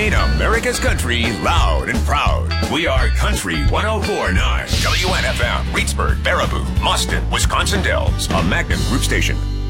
Playing America's country loud and proud. We are Country 104.9 WNFM, Reedsburg, Baraboo, Mustin, Wisconsin Dells, a Magnum Group station.